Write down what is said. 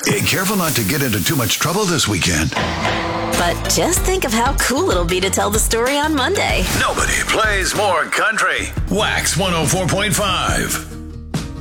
Hey, careful not to get into too much trouble this weekend. But just think of how cool it'll be to tell the story on Monday. Nobody plays more country. Wax 104.5.